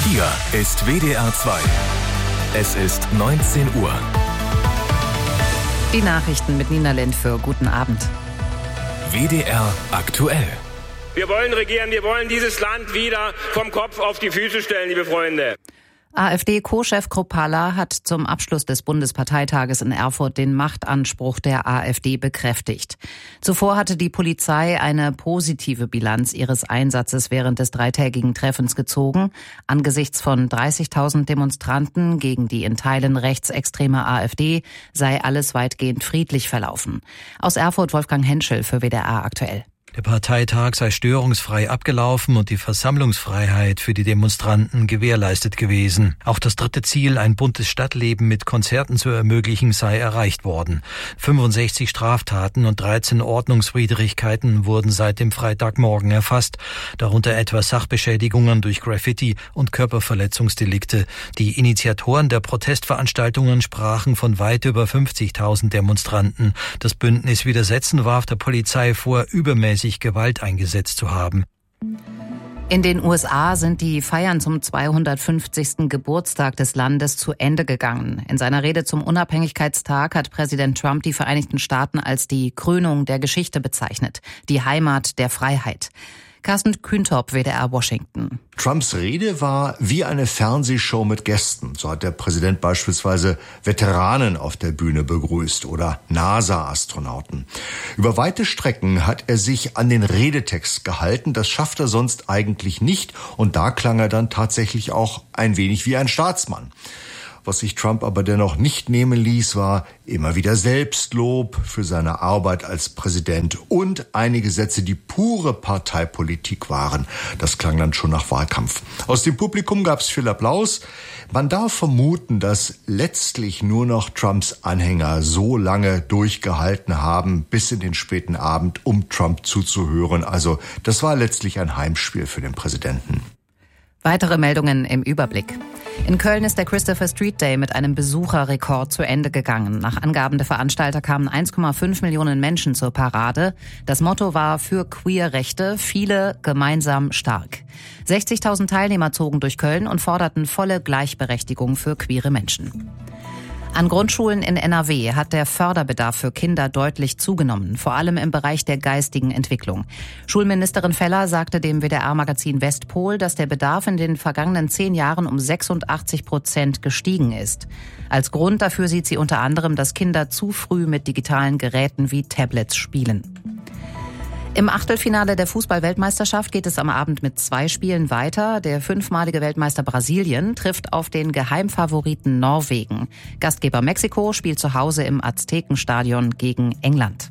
Hier ist WDR 2. Es ist 19 Uhr. Die Nachrichten mit Nina Lindfür. Guten Abend. WDR aktuell. Wir wollen regieren, wir wollen dieses Land wieder vom Kopf auf die Füße stellen, liebe Freunde. AfD-Co-Chef Kruppalla hat zum Abschluss des Bundesparteitages in Erfurt den Machtanspruch der AfD bekräftigt. Zuvor hatte die Polizei eine positive Bilanz ihres Einsatzes während des dreitägigen Treffens gezogen. Angesichts von 30.000 Demonstranten gegen die in Teilen rechtsextreme AfD sei alles weitgehend friedlich verlaufen. Aus Erfurt Wolfgang Henschel für WDR aktuell. Der Parteitag sei störungsfrei abgelaufen und die Versammlungsfreiheit für die Demonstranten gewährleistet gewesen. Auch das dritte Ziel, ein buntes Stadtleben mit Konzerten zu ermöglichen, sei erreicht worden. 65 Straftaten und 13 Ordnungswidrigkeiten wurden seit dem Freitagmorgen erfasst, darunter etwa Sachbeschädigungen durch Graffiti und Körperverletzungsdelikte. Die Initiatoren der Protestveranstaltungen sprachen von weit über 50.000 Demonstranten. Das Bündnis Widersetzen warf der Polizei vor, übermäßig Gewalt eingesetzt zu haben. In den USA sind die Feiern zum 250. Geburtstag des Landes zu Ende gegangen. In seiner Rede zum Unabhängigkeitstag hat Präsident Trump die Vereinigten Staaten als die Krönung der Geschichte bezeichnet, die Heimat der Freiheit. Carsten Kühntop, WDR Washington. Trumps Rede war wie eine Fernsehshow mit Gästen. So hat der Präsident beispielsweise Veteranen auf der Bühne begrüßt oder NASA-Astronauten. Über weite Strecken hat er sich an den Redetext gehalten. Das schafft er sonst eigentlich nicht. Und da klang er dann tatsächlich auch ein wenig wie ein Staatsmann. Was sich Trump aber dennoch nicht nehmen ließ, war immer wieder Selbstlob für seine Arbeit als Präsident und einige Sätze, die pure Parteipolitik waren. Das klang dann schon nach Wahlkampf. Aus dem Publikum gab es viel Applaus. Man darf vermuten, dass letztlich nur noch Trumps Anhänger so lange durchgehalten haben, bis in den späten Abend, um Trump zuzuhören. Also das war letztlich ein Heimspiel für den Präsidenten. Weitere Meldungen im Überblick. In Köln ist der Christopher Street Day mit einem Besucherrekord zu Ende gegangen. Nach Angaben der Veranstalter kamen 1,5 Millionen Menschen zur Parade. Das Motto war für Queerrechte, viele gemeinsam stark. 60.000 Teilnehmer zogen durch Köln und forderten volle Gleichberechtigung für queere Menschen. An Grundschulen in NRW hat der Förderbedarf für Kinder deutlich zugenommen, vor allem im Bereich der geistigen Entwicklung. Schulministerin Feller sagte dem WDR-Magazin Westpol, dass der Bedarf in den vergangenen 10 Jahren um 86% gestiegen ist. Als Grund dafür sieht sie unter anderem, dass Kinder zu früh mit digitalen Geräten wie Tablets spielen. Im Achtelfinale der Fußball-Weltmeisterschaft geht es am Abend mit 2 Spielen weiter. Der 5-malige Weltmeister Brasilien trifft auf den Geheimfavoriten Norwegen. Gastgeber Mexiko spielt zu Hause im Aztekenstadion gegen England.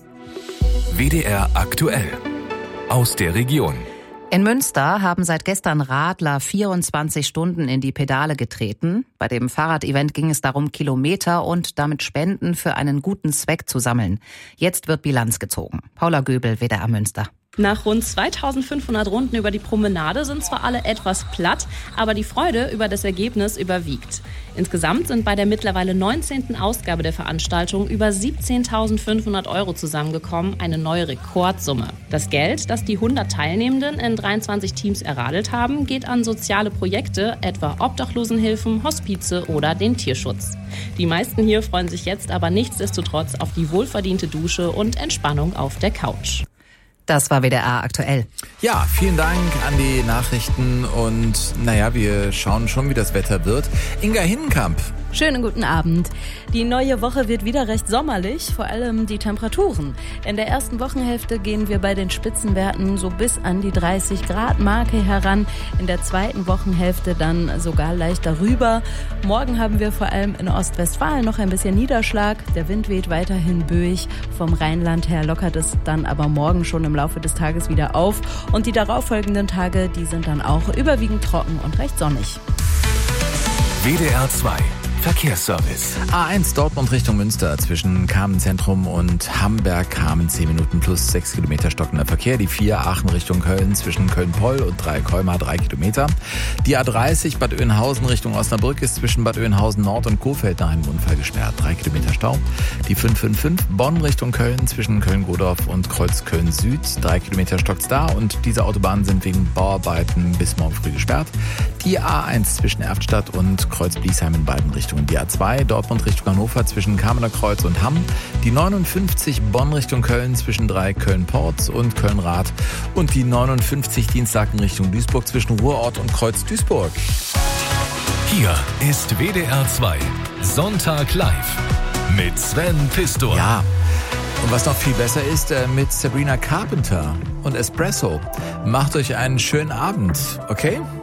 WDR aktuell. Aus der Region. In Münster haben seit gestern Radler 24 Stunden in die Pedale getreten. Bei dem Fahrradevent ging es darum, Kilometer und damit Spenden für einen guten Zweck zu sammeln. Jetzt wird Bilanz gezogen. Paula Göbel, WDR Münster. Nach rund 2500 Runden über die Promenade sind zwar alle etwas platt, aber die Freude über das Ergebnis überwiegt. Insgesamt sind bei der mittlerweile 19. Ausgabe der Veranstaltung über 17.500 € zusammengekommen, eine neue Rekordsumme. Das Geld, das die 100 Teilnehmenden in 23 Teams erradelt haben, geht an soziale Projekte, etwa Obdachlosenhilfen, Hospize oder den Tierschutz. Die meisten hier freuen sich jetzt aber nichtsdestotrotz auf die wohlverdiente Dusche und Entspannung auf der Couch. Das war WDR aktuell. Ja, vielen Dank an die Nachrichten und wir schauen schon, wie das Wetter wird. Inga Hinnenkamp. Schönen guten Abend. Die neue Woche wird wieder recht sommerlich, vor allem die Temperaturen. In der ersten Wochenhälfte gehen wir bei den Spitzenwerten so bis an die 30-Grad-Marke heran. In der zweiten Wochenhälfte dann sogar leicht darüber. Morgen haben wir vor allem in Ostwestfalen noch ein bisschen Niederschlag. Der Wind weht weiterhin böig. Vom Rheinland her lockert es dann aber morgen schon im Laufe des Tages wieder auf. Und die darauffolgenden Tage, die sind dann auch überwiegend trocken und recht sonnig. WDR 2 Verkehrsservice. A1 Dortmund Richtung Münster zwischen Kamenz-Zentrum und Hamberg-Kamen 10 Minuten plus 6 Kilometer stockender Verkehr. Die 4 Aachen Richtung Köln zwischen Köln-Poll und Dreieck-Colmar 3 Kilometer. Die A30 Bad Oeynhausen Richtung Osnabrück ist zwischen Bad Oeynhausen Nord und Kohfeldt nach einem Unfall gesperrt. 3 Kilometer Stau. Die 555 Bonn Richtung Köln zwischen Köln-Godorf und Kreuzköln Süd. 3 Kilometer stockt's da und diese Autobahnen sind wegen Bauarbeiten bis morgen früh gesperrt. Die A1 zwischen Erftstadt und Kreuz-Bliesheim in beiden Richtungen. Die A2 Dortmund Richtung Hannover zwischen Kamener Kreuz und Hamm. Die 59 Bonn Richtung Köln zwischen 3 Köln-Porz und Köln-Rath. Und die 59 Dienstlaken Richtung Duisburg zwischen Ruhrort und Kreuz-Duisburg. Hier ist WDR 2 Sonntag live mit Sven Pistor. Ja, und was noch viel besser ist, mit Sabrina Carpenter und Espresso. Macht euch einen schönen Abend, okay?